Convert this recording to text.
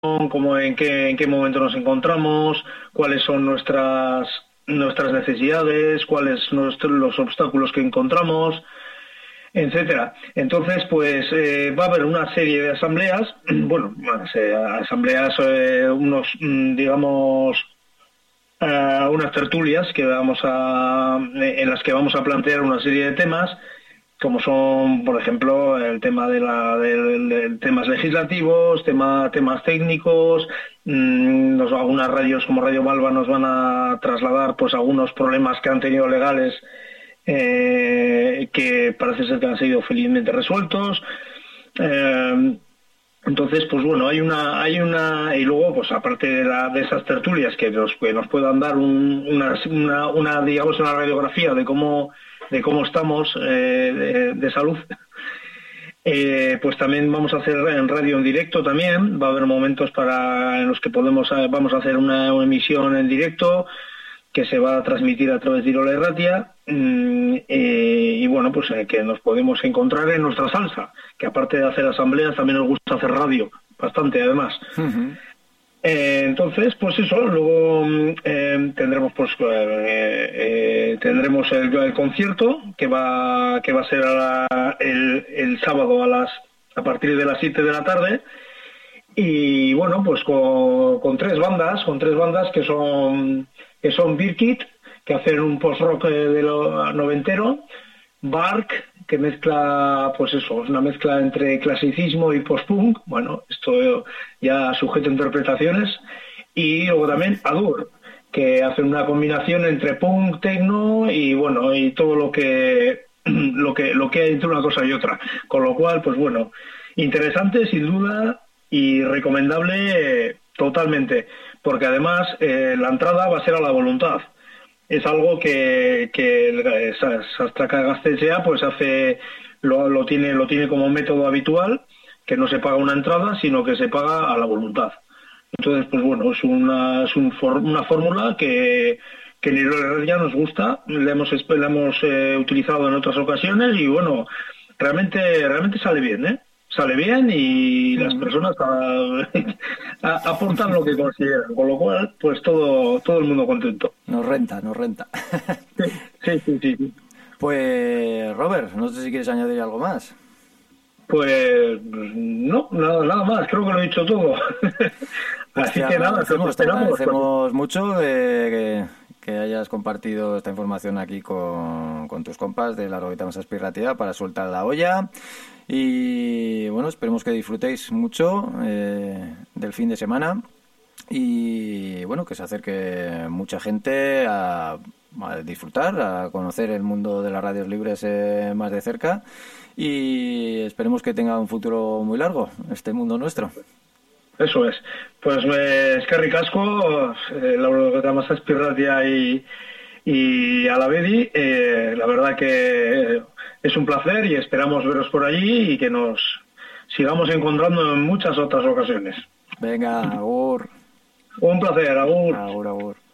cómo, en qué momento nos encontramos, cuáles son nuestras necesidades, los obstáculos que encontramos, etcétera. Entonces, pues va a haber una serie de asambleas, bueno, asambleas, digamos, unas tertulias en las que vamos a plantear una serie de temas, como son, por ejemplo, el tema de temas legislativos, temas técnicos. Algunas radios como Radio Malva nos van a trasladar pues algunos problemas que han tenido legales, que parece ser que han sido felizmente resueltos. Entonces, pues bueno, y luego, pues aparte de esas tertulias que nos puedan dar digamos, una radiografía de cómo estamos, de salud. Pues también vamos a hacer en radio en directo también. Va a haber momentos en los que vamos a hacer una emisión en directo que se va a transmitir a través de Irola Irratia, y bueno, pues que nos podemos encontrar en nuestra salsa, que aparte de hacer asambleas también nos gusta hacer radio, bastante además. Uh-huh. Entonces, pues eso, luego tendremos el concierto que va a ser el sábado a partir de las 7 de la tarde. Y bueno, pues con tres bandas que son Beer Kit, que hacen un post-rock de lo noventero, Bark, que mezcla, pues eso, es una mezcla entre clasicismo y post-punk, bueno, esto ya sujeto a interpretaciones, y luego también Adur, que hacen una combinación entre punk, techno y bueno, y todo lo que hay entre una cosa y otra, con lo cual, pues bueno, interesante sin duda y recomendable totalmente, porque además la entrada va a ser a la voluntad. Es algo que Sastraca Gaztetxea pues lo tiene como método habitual, que no se paga una entrada, sino que se paga a la voluntad. Entonces, pues bueno, es una fórmula que en Irola ya nos gusta, la hemos utilizado en otras ocasiones y bueno, realmente sale bien, ¿eh? Sale bien y las personas aportan lo que consideran, con lo cual, pues todo el mundo contento. Nos renta. Sí. Pues, Robert, no sé si quieres añadir algo más. Pues no, nada más, creo que lo he dicho todo. Pues así que nada, te agradecemos mucho que hayas compartido esta información aquí con tus compas de la Rogita Masa Espirrativa para soltar la olla. Y bueno, esperemos que disfrutéis mucho del fin de semana y bueno, que se acerque mucha gente a disfrutar, a conocer el mundo de las radios libres más de cerca, y esperemos que tenga un futuro muy largo este mundo nuestro. Eso es. Pues eskerrik asko, la Rogita Masa Espirratia y a la Bedi, la verdad que es un placer y esperamos veros por allí y que nos sigamos encontrando en muchas otras ocasiones. Venga, agur. Un placer, agur. Agur.